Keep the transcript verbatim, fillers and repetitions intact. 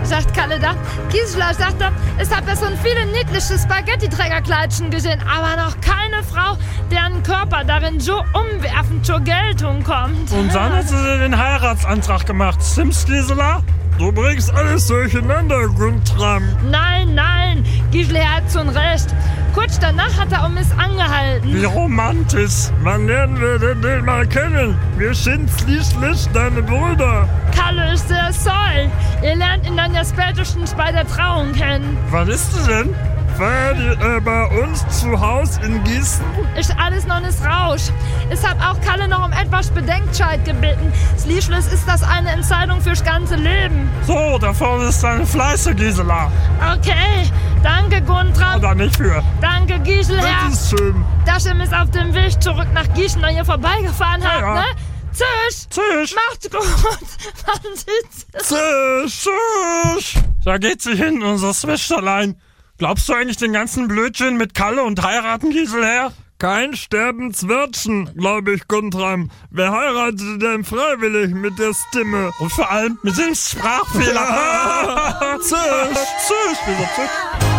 sagt Kalle da. Gisela sagt da, es hat ja so ein viele niedliche Spaghetti-Trägerkleidchen gesehen, aber noch keine Frau, deren Körper darin so umwerfend zur Geltung kommt. Und dann hat sie den Heiratsantrag gemacht. Stimmt's, Gisela? Du bringst alles durcheinander, Guntram. Nein, nein, Gisela hat schon recht. Kurz danach hat er um es angehalten. Wie romantisch. Wann lernen wir denn den mal kennen? Wir sind schließlich deine Brüder. Kalle ist sehr soll. Ihr lernt ihn dann ja spätestens bei der Trauung kennen. Was ist du denn? Feier die äh, bei uns zu Hause in Gießen? Ist alles noch nicht Rausch. Ich hab auch Kalle noch um etwas Bedenkzeit gebeten. Schließlich ist das eine Entscheidung fürs ganze Leben. So, da vorne ist deine Fleiße, Gisela. Okay, danke Guntram. Oder nicht für. Danke Gisela. Das ist schön. Dass ihr mich auf dem Weg zurück nach Gießen an ihr vorbeigefahren habt, ja. ne? Tschüss. Tschüss. Macht's gut. Man sieht's. Tschüss. Tschüss. Da geht sie hin, unser Schwesterlein. Glaubst du eigentlich den ganzen Blödsinn mit Kalle und heiraten, Gisela? Kein Sterbenswörtchen, glaube ich, Guntram. Wer heiratet denn freiwillig mit der Stimme? Und vor allem mit dem Sprachfehler. Tschüss. Tschüss. Tschüss.